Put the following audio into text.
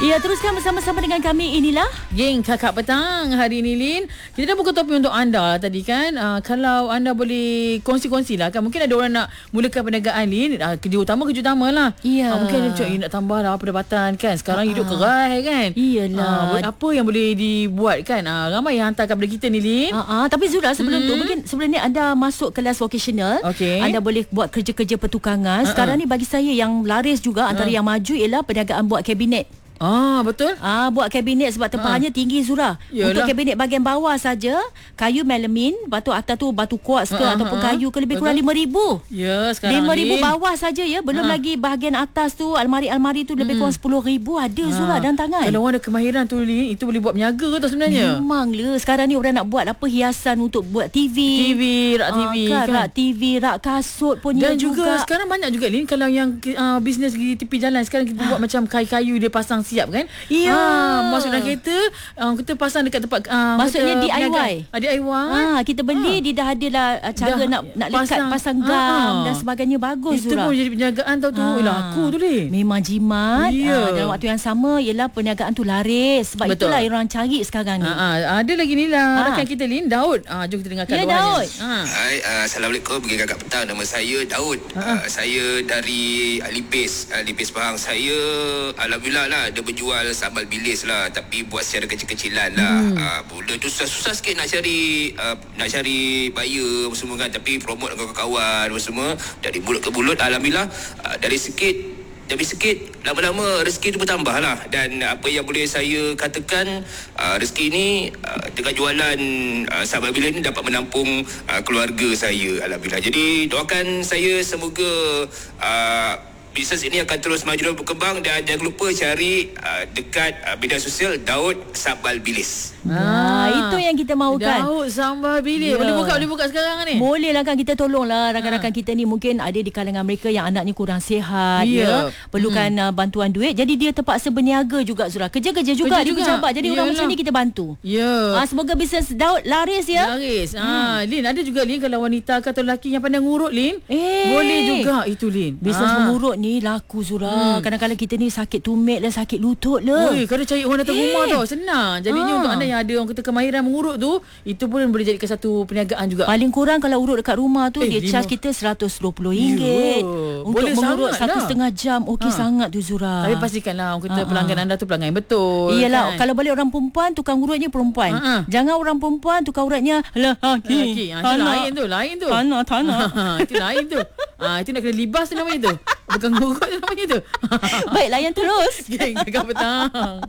Ya, teruskan bersama-sama dengan kami. Inilah Geng Kakak Petang. Hari ini, Lin, kita dah buka topik untuk anda tadi kan. Kalau anda boleh kongsi-kongsi lah kan. Mungkin ada orang nak mulakan perniagaan, Lin. Kerja utama lah. Ya. Mungkin ada cakap nak tambah lah pendapatan kan. Sekarang hidup kerai kan. Iyalah. Apa yang boleh dibuat kan. Ramai yang hantar kepada kita ni, Lin. Tapi Zura, sebelum tu, mungkin sebelum ni anda masuk kelas vocational. Okey. Anda boleh buat kerja-kerja pertukangan. Sekarang ni bagi saya yang laris juga, antara yang maju ialah perniagaan buat kabinet. Betul. Buat kabinet sebab tempahannya tinggi, Zura. Yalah. Untuk kabinet bahagian bawah saja, kayu melamin, batu atas tu batu kuarts ke ataupun kayu ke, lebih kurang RM5,000. Ya, sekarang RM5,000 Lin, bawah saja ya. Belum lagi bahagian atas tu, almari-almari tu lebih kurang RM10,000 ada, Zura, dan tangan. Kalau orang ada kemahiran tu, Lin, itu boleh buat berniaga tau sebenarnya. Memanglah. Sekarang ni orang nak buat apa, hiasan untuk buat TV, rak TV kan. Rak TV, rak kasut pun. Dan juga sekarang banyak juga, Lin, kalau yang bisnes di tepi jalan sekarang kita buat macam kayu-kayu dia pasang siap kan. Masuk dalam kereta, kita pasang dekat tempat, maksudnya DIY. DIY. Kita beli, dia dah ada lah cara Dah nak lekat pasang gam dan sebagainya. Bagus, itu Zura. pun jadi perniagaan tau tu. Aku tu, Lin. Memang jimat. Ya. Dalam waktu yang sama ialah perniagaan tu laris. Sebab Betul. itulah yang orang cari sekarang ni. Ada lagi ni lah rakan kita, Lin, Daud. Jom kita dengarkan luahannya. Daud. Hai, Assalamualaikum. Geng Kakak Petang. Nama saya Daud. Saya dari Lipis Pahang. Saya alhamdulillah lah ada berjual sambal bilis lah, tapi buat secara kecil-kecilan lah. Mula tu susah sikit nak cari buyer semua kan, tapi promote dengan kawan-kawan semua, dari mulut ke mulut. Alhamdulillah, dari sikit demi sikit, lama-lama rezeki tu bertambah lah. Dan apa yang boleh saya katakan, rezeki ni dengan jualan sambal bilis ni dapat menampung keluarga saya, alhamdulillah. Jadi doakan saya semoga bisnes ini akan terus maju dan berkembang. Dan jangan lupa cari dekat media sosial Daud Sambal Bilis. Itu yang kita mahukan. Daud Sambal Bilis. Boleh buka sekarang ni? Boleh lah kan. Kita tolonglah rakan-rakan kita ni. Mungkin ada di kalangan mereka yang anaknya kurang sihat, perlukan bantuan duit. Jadi dia terpaksa berniaga juga, Zura. Kerja-kerja juga dia bercabat. Jadi orang macam ni kita bantu. Semoga bisnes Daud laris ya. Laris. Lin, ada juga, Lin, kalau wanita atau lelaki yang pandai ngurut, Lin, boleh juga itu, Lin. Bisnes mengurut ni laku, Zura. Kadang-kadang kita ni sakit tumit lah, sakit lutut lah. Kalau cari orang datang rumah tau, senang. Jadinya untuk anda yang ada orang kata kemahiran mengurut tu, itu pun boleh jadikan satu perniagaan juga. Paling kurang kalau urut dekat rumah tu, dia charge kita RM120 untuk boleh mengurut sangat 1,5 jam. Okey sangat tu, Zura. Tapi pastikanlah orang kata pelanggan anda tu pelanggan yang betul. Iyalah, kan? kalau balik orang perempuan, tukang urutnya perempuan. Jangan orang perempuan, tukang urutnya lelaki. Itu lain tu. Tanah. Itu lain tu. Itu nak kena libas tu namanya tu. Bukan ngurut tu namanya tu. Baik, layan terus. Geng Kakak Petang.